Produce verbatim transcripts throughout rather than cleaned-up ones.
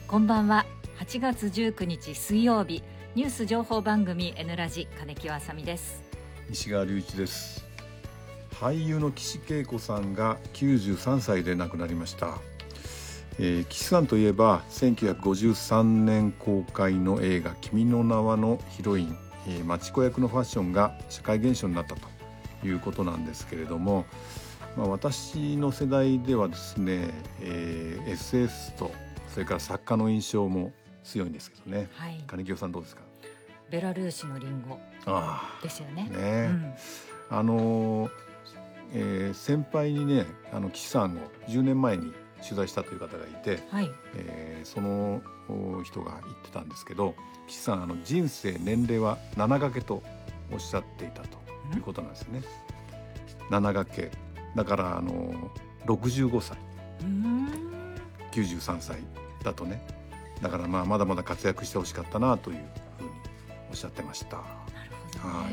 こんばんは。はちがつじゅうくにち水曜日、ニュース情報番組 N ラジ金木あさみです。 西川隆一です。俳優の岸恵子さんがきゅうじゅうさんさいで亡くなりました。えー、岸さんといえばせんきゅうひゃくごじゅうさんねん公開の映画君の名はのヒロイン、えー、町子役のファッションが社会現象になったということなんですけれども、まあ、私の世代ではですね、えー、エスエス とそれから作家の印象も強いんですけどね、はい、金清さんどうですか？ ベラルーシのリンゴですよね。ね、 うん、あの、えー、先輩にね、あの岸さんをじゅうねんまえに取材したという方がいて、はい、えー、その人が言ってたんですけど、岸さんあの人生年齢はなな掛けとおっしゃっていたということなんですね。なな掛けだからあのろくじゅうごさい、うーん、きゅうじゅうさんさいだとね、だからまあまだまだ活躍してほしかったなというふうにおっしゃってました。なるほどね。はい、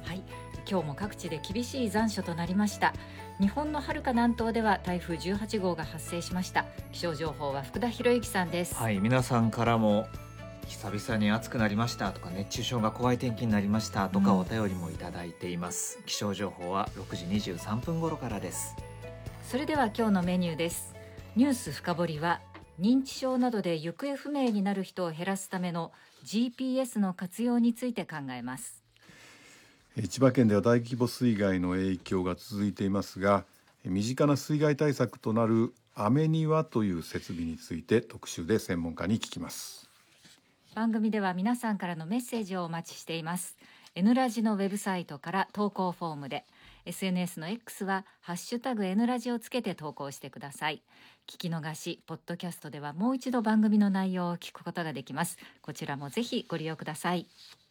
はい、今日も各地で厳しい残暑となりました。日本の遥か南東では台風じゅうはちごうが発生しました。気象情報は福田博之さんです。 はい、皆さんからも久々に暑くなりましたとか、熱中症が怖い天気になりましたとか、お便りもいただいています、うん、気象情報はろくじにじゅうさんぷん頃からです。 それでは今日のメニューです。ニュース深掘りは、認知症などで行方不明になる人を減らすための ジーピーエス の活用について考えます。 千葉県では大規模水害の影響が続いていますが、身近な水害対策となる雨庭という設備について特集で専門家に聞きます。 番組では皆さんからのメッセージをお待ちしています。 N ラジのウェブサイトから投稿フォームで、 エスエヌエス の X はハッシュタグ N ラジをつけて投稿してください。聞き逃しポッドキャストではもう一度番組の内容を聞くことができます。こちらもぜひご利用ください。